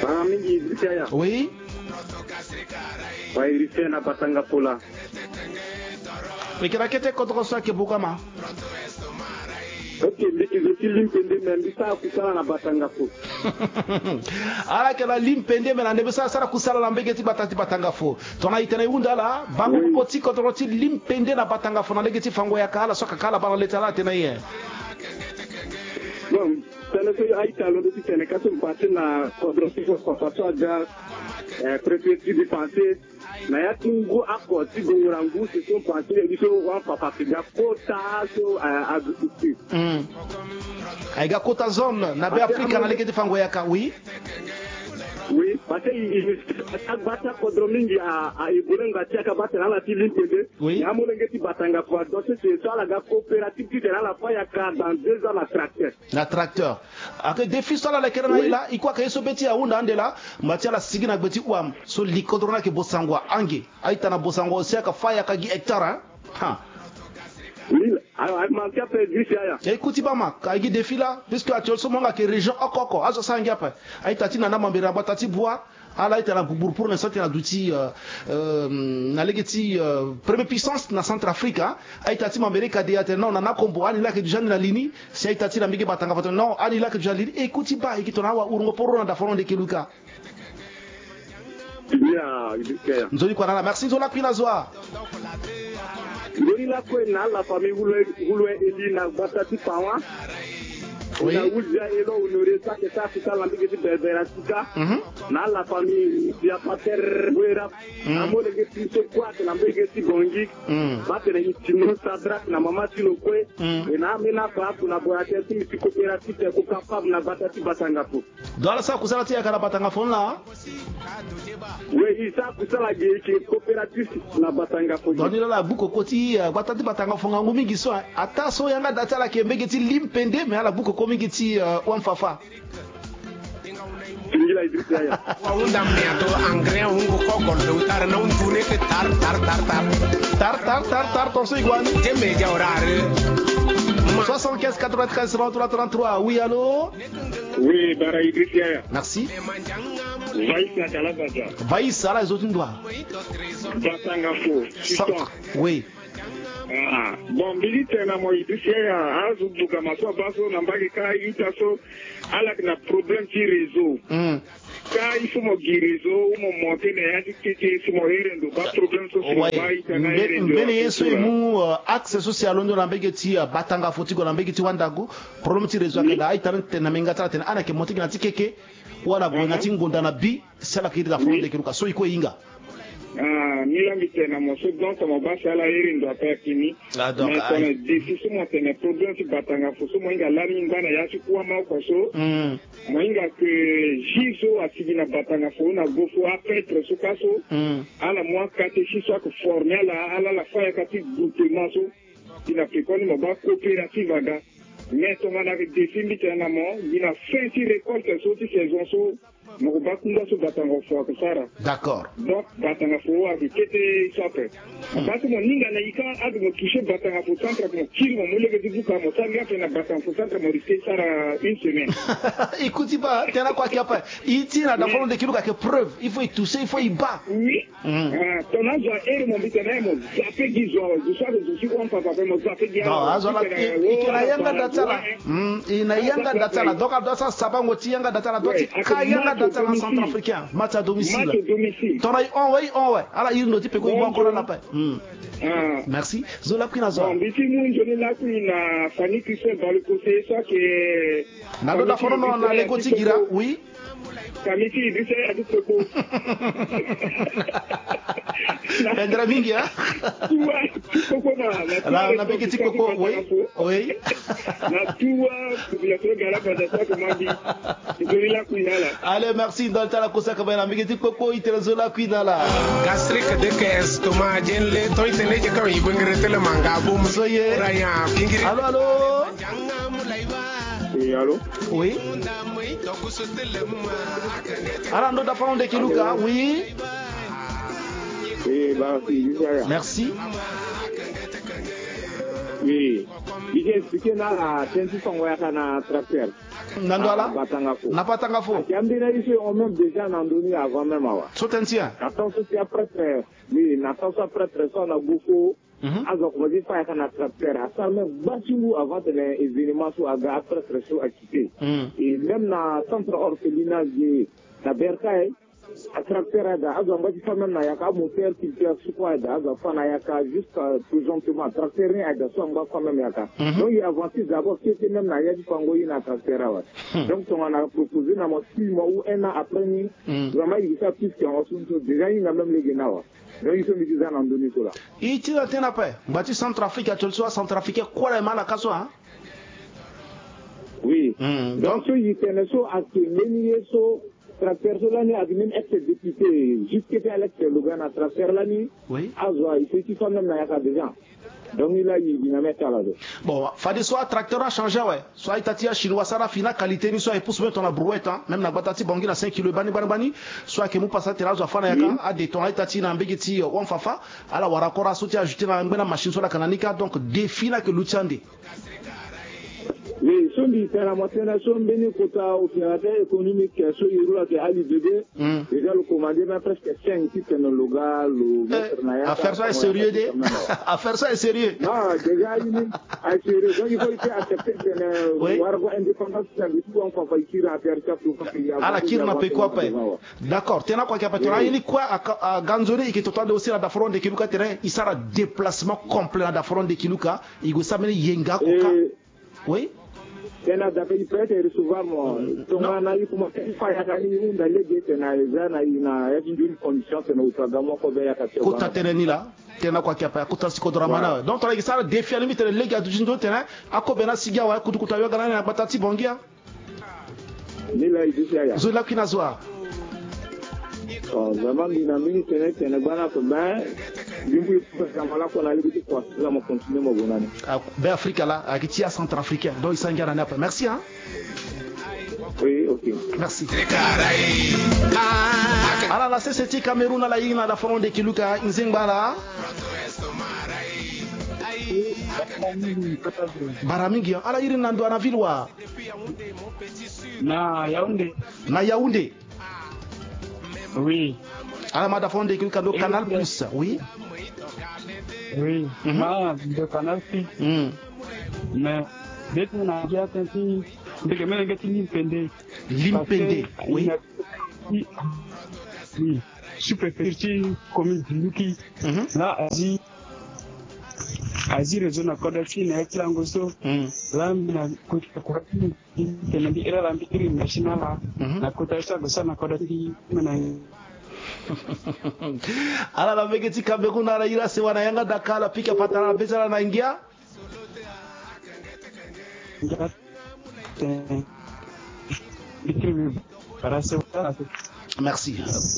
Oui. na batanga pola. Ikira kete contre ça ke bukama. Ok, je limpende mbisa kusala na batanga fo. Ala kala limpende mena ndebisa sara kusala na mbegeti batati batanga fo. Tona itene undala bango poti contre ti limpende na batanga fo na legeti fango ya kala soka kala bana letala tena ye. Bon, tele ko aita lo de tene kaso mpate na kodrosi ko faso ja préfet di penser na ya tungu ako ti gonrangu se son penser di so wa papa figa kota so agriculture. Aiga kota zone na be Afrika na legeti fango ya ka oui. Oui, parce que il bata kodromingi a iburenga tiaka bata na la tilintende. Ya molengeti batanga kwa donc c'est ça la coopérative qui est la fa ya ka dans 2 ans la tracteur. Na tracteur. Ake défi sala la kerana ila ikwa ka yeso beti ya unda andela matia la sigina beti uam so likodrona ke bosangwa ange aita na bosangwa osia ka fa ya ka gi hectare ha. Oui, alors manqué après 10 ans. Écoute bama ka gi défi là puisque actuellement so monga ke région okoko azo sangia pa aita tina na mambira batati bois ala ita na bubur pour l'instant na duti na legeti première puissance na Centrafrique aita ti mambere ka de ate non na kombo ani la ke déjà na lini si aita ti na mige batanga bato non ani la ke déjà lini écoute ba ikitona wa urungo poro na fondo de kiluka. Yeah, idike. Nzoli kwa nana merci nzola kwina zwa. Ndori la ko na la famille hulwe eli na batati pawa. Oui. Na uja elo honoré ça que ça fika la mbige berbera sika. Na la famille ya pater wera. Amo de tiso kwa na mbige ti bongi. Bate na itino sadrak na mama tino kwe. Na mena fa na boate ti mi coopérative ko capable na batati batanga fo. Dola sa kusala ti akala batanga fo la. Oui, ça kusala ge coopérative na batanga fo. Doni la buko koti batati batanga fo ngumi giso ata so yanga datala ke mbege ti limpende me ala buko mingiti wamfafa ingila idrisa ya waunda mneato angre ungo kokol do tar na untune te tar torso igual jeme jaurare 75 93 33 oui allô oui bara idrisa ya merci Vaïssa Kalabaja Vaïssa la zotundwa batanga fo oui. Bon, militaire na moi ici azu buka maso baso na mbaki ka itaso ala na problème ci réseau. Ka il faut mo réseau mo monter na yati ci mo herendo ba problème social ba itana herendo. Mbele yeso mu axe social ndo na mbeki ti batanga fotiko na mbeki ti wandagu problème ci réseau ka itana na mengata tena ana ke monter na tikeke wala bona tingonda na bi sala ki da fonde ke ruka so iko inga. Mila mitena moso donc mo basa la herindo apakini mais on a difficile mo tena problème ci batanga fo so mo inga la ngana ya ci kuwa ma ko so mo inga que jiso asigina batanga fo na gofo apetre so kaso ala mo kate ci so ko former ala fa ya kati groupement so ina pekoni mo ba coopérative aga mais on a défini mitena mo ina fin ci récolte so ci saison so mo ba kunda so batanga fo ko sara d'accord donc batanga fo a kete sope parce que mon ninga na ika adu mo toucher batanga fo centre mo kilo mo lege dibuka mo sanga na batanga fo centre mo risque sara une semaine écoute pas tena kwa kiapa itira da fond de kilo ka preuve il faut y toucher il faut y bat oui ton azo ere mo bitena mo zape gizo je sais que je suis on papa mo zape gizo non azo la ikena yanga datala ina yanga datala donc adasa sabango ti yanga datala doti ka yanga datala centrafricain match à domicile toray on ouais ala il noti pe ko mo ko la paix merci zola prina zo mbiti munjo ni la kuina fani kise dans le côté ça que na do da fono na le kotigira oui kamiti idise adu peko Endra mingi ha koko na beke ti koko oui na tuwa population gala bada ça comment dit de la kuinala allez merci dans ta la kosa ka bana beke ti koko itrezo la kuinala gastrique de caisse to ma jenle to itene je ka yibengere tele manga bum soye raya pingiri allô oui allô oui alors ndo da fond de kiluka oui merci. Oui. Il expliqué na tension wa kana tracteur. Nandoala n'a pas tant à faux. On même déjà Nandoni avant même. Sotentia. Nathan Sotia prêtre, oui, Nathan Sotia prêtre, ça on a beaucoup. Alors, on dit pas qu'on a tracteur. Ça même battu avant les événements sur Aga prêtre sur acquitté. Et même dans le centre orphelinat de la Bercaille, à tracteur Aga, on va dire même na yaka moteur qui fait quoi Aga, on a yaka jusqu'à présentement tracteur Aga, ça on va quand même yaka. Donc il y a avancé d'abord c'était même na yaka Pangoyi na tracteur Aga. Donc on a proposé na moi 6 mois ou 1 an après ni, vraiment il y a plus qu'on se déjà il y a même les Guénawa. Donc ils sont mis en Indonésie là. Et tu as tenu après, bâti Centrafrique, tu le sois Centrafrique, quoi les mal à Kasso hein? Oui. Donc il y a à ce niveau tracteur l'année a même ex-député jusqu'à l'élection le gars na tracteur l'année. Oui. Azwa il fait qui sont même na déjà. Donc il a il a mettre là. Bon, fallait soit tracteur a changé ouais, soit itatia chinois ça la fina qualité ni soit pousse mettre na brouette hein, même na batati bangi na 5 kg bani soit que mu passa terrain zo fana yaka a de ton itati na mbegeti on fafa ala warakora sotia ajouter na ngena machine sur la cananica donc défi là que l'utiande. Oui, son dit la motivation béni quota opérateur économique sur Irula qui a l'idée déjà le commander mais presque 5 titres dans le local affaire ça est sérieux de affaire ça est sérieux non déjà il est sérieux donc il faut accepter que wargo indépendance service on va faire kira affaire ça pour ala kira na pe quoi pa d'accord tena kwa kia patora ili kwa a ganzoni ikitotande aussi la front de kiluka terrain il sera déplacement complet la front de kiluka il go samene yenga koka oui tena da kai prete recevoir mo to na yi kuma fa ya ka ni unda lege tena zana ina ya jinjuri condition tena utaga mo ko be ya ka ko tateneni la tena kwa kiapa ko tasiko dramana donc to sala défi limite le lege adu jindo tena ako bena sigia wa kutukuta yo gana na batati bongia ni la idisi ya zo la kinazwa vraiment dynamique tena bana ko ba Dimbu kamala ko na libiti ko la mo continuer mo bonani be Afrique là akitia centrafricain donc isangia na napa merci hein oui ok merci ala la CCT Cameroun la yina la front de Kiluka Nzingbala Baramingi ala yiri nando na vilwa na Yaoundé oui ala mada front de Kiluka do Canal Plus oui. Oui, de Canal Plus. Mais dès qu'on a déjà tenté, dès que même Limpende, oui. Oui, sous-préfecture commune de Luki, là, Asie région de Kodafi, Nekilangoso, là, na côté Kodafi, Kennedy, et là, l'ambitieux national, la côte ça, ça, na Kodafi, ala la vegeti Cameroun ala ila se wana yanga dakala pika patana bezala na ingia merci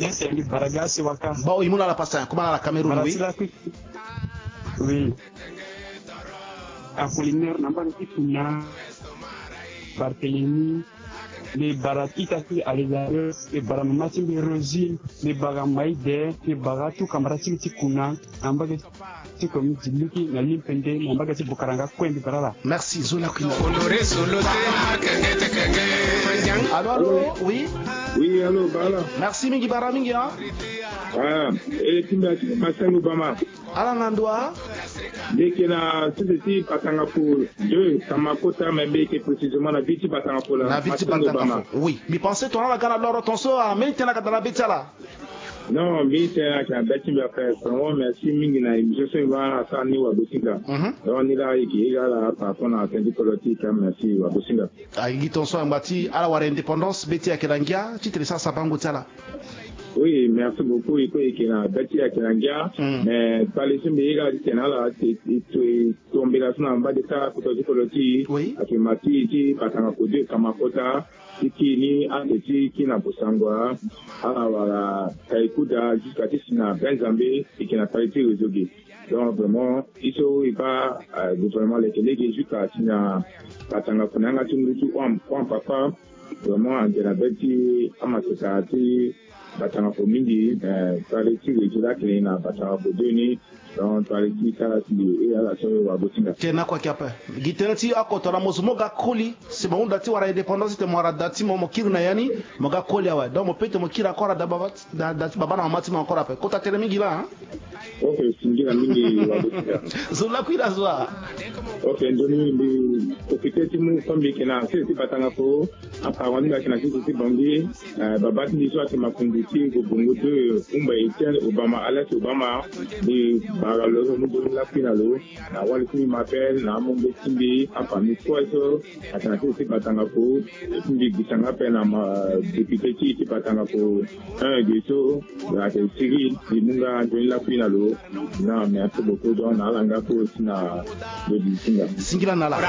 bon imuna la pasta comment la Cameroun oui oui Apollinaire namba kituna Barthélemy les baratita qui alizaire les baramati de rosine les baramaide les baratu kamarati tikuna ambaga tikomi diliki na limpende ambaga tibukaranga kwendi barala merci zola kina honoré solo te kenge allô oui allô bala merci mingi baramingi hein timba masangu bama ala nandwa dès na tete patanga pour deux kamakota mais que précisément na biti patanga pour la biti patanga oui mais pensez toi la gana loro tonso a maintenant ka la biti là non mais c'est ka beti ba frère vraiment merci mingi na émission so va sa ni wa bosinga on ni la iki la patron na tendi politique merci wa bosinga ai tonso ngati ala wa indépendance beti ya kelangia titre ça sabango tsala. Oui, merci beaucoup. Il faut qu'il y ait un bâti à Kirangia, mais par les semaines, il y a des tombé là en bas de ça, pour te dire, à Kimati, Patangakoudi, Kamakota, Kini, Andeti, Kina Posangwa, à Taïkouda, jusqu'à Tissina, Benzambé, et qui n'a pas été résolu. Donc vraiment, il va vraiment les collègues jusqu'à Tina, Patangakonanga, Tumutu, Papa, vraiment en Genabeti, Amasekati, Batanga Mingi, Taleti, Jilakina, Batanga Bodini, Taleti, Talati, et à la soirée ou à Botinga. Tena kwa kiapa. Gitenati akotara mozumoga koli, c'est bon dati wara indépendance te mora dati mo kirna yani, moga koli awa. Donc mo pete mo kira encore dati baba na mati mo encore après. Kota tele mingi là hein. Ok, singira mingi wa Botinga. Zola kuida zwa. Ok, ndoni ndi okite timu kombi kena sisi Batanga ko, apa wani ga kena sisi bambi, babati ndi so ati makunduti ko bungutu umba Etienne Obama, Alex Obama, di baralo mudo la finalo, na wali kuni mapel na mungo timbi apa mi kwaso, atana sisi Batanga ko, timbi gisanga pe na député ti Batanga ko, de so, la Cyril, di munga ndoni la finalo, na merci beaucoup donc na langa ko sina de Singila nala.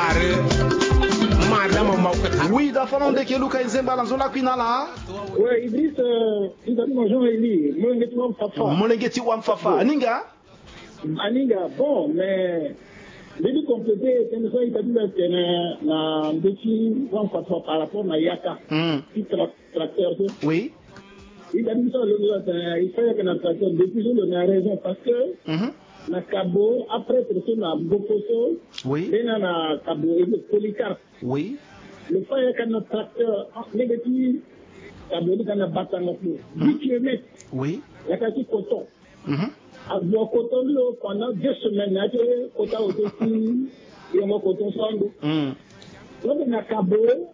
Oui, d'affaire de Keluka Nzemba dans la Quinala. Oui, Idriss, bonjour Eli. Molengeti Wamfafa. Aninga? Aninga, bon, mais. Début complété, c'est une chose qui est un défi par rapport à Yaka. Petit tracteur. Oui. Il a dit ça, il fait que notre tracteur, depuis on a raison parce que. Na Cabo, après tout na Bokoso, oui. Na Cabo et le Polycarpe. Oui. Le fait que notre tracteur négatif, Cabo dit qu'on a Batanga pour 10 km. Oui. Il y a quasi coton. À coton pendant 2 semaines, il y a coton aussi, il y a coton sans l'eau. Donc na Cabo,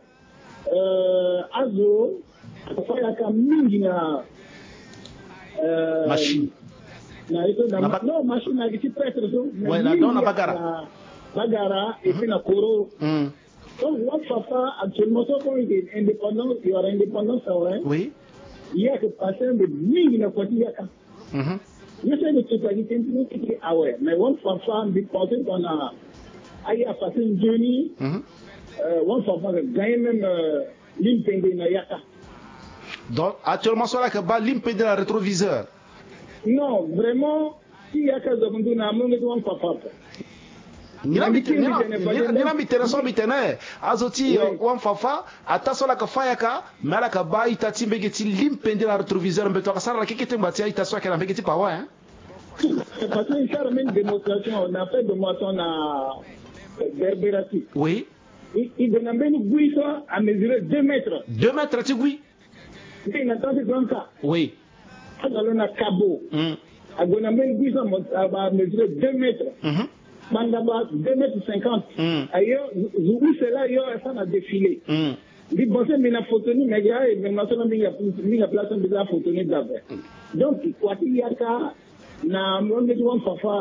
Azo, il y a quand même machine. Non, machine a été prête. Oui, là, dans la Bagara. Bagara et puis la Koro. Donc, Wamfafa, actuellement, il est indépendant, il y aura indépendance, oui. Il y a que passer de 1000 na Kotiyaka. Je sais de totalité, ah ouais, mais Wamfafa, il pensait qu'on a passé une journée, Wamfafa a gagné même l'impendé na Yaka. Donc, actuellement, sur la Kaba, l'impendé na rétroviseur. Non, vraiment, si Yaka Zagundu na monge de Wamfafa. Nina mitene so mitene azoti Wamfafa atasola ka fayaka mala ka ba itati mbegeti limpende na rétroviseur mbeto akasara la kekete mbatia itaso akela mbegeti pawa hein. Parce que ça ramène démonstration, on a fait démonstration à Berberati. Oui. Il donne un bouille à mesurer 2 mètres. 2 mètres tu oui. Il a tenté comme ça. Oui. Alors on a Cabo. A donne un bouille à mesurer 2 mètres. Mandaba 2 mètres 50. Ailleurs, oui, c'est là, ailleurs, ça a défilé. Il pensait que la photo, mais il y a mis la place de la photo d'abord. Donc, quoi qu'il y a, na monde de Wamfafa